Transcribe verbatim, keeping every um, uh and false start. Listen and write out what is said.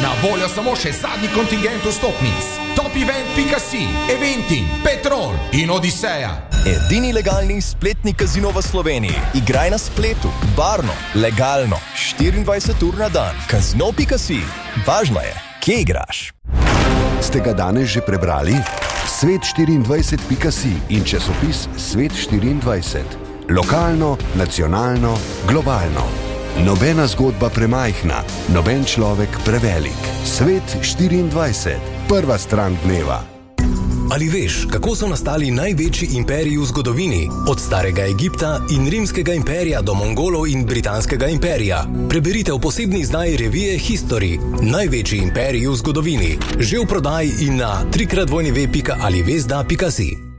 Na voljo samo še zadnji kontingent vstopnic. top event pika si, Eventim, Petrol in Odiseja. Edini legalni spletni kazino v Sloveniji. Igraj na spletu, varno, legalno, štiriindvajset ur na dan. kazino pika si. Važno je, kje igraš. Ste ga danes že prebrali? svet štiriindvajset pika si in časopis Svet štiriindvajset. Lokalno, nacionalno, globalno. Nobena zgodba premajhna, noben človek prevelik. Svet štiriindvajset. Prva stran dneva. Ali veš, kako so nastali največji imperiji v zgodovini? Od starega Egipta in rimskega imperija do Mongolov in britanskega imperija. Preberite v posebni izdaji revije History. Največji imperiji v zgodovini. Že v prodaji in na tri krat w pika ali vezda pika si.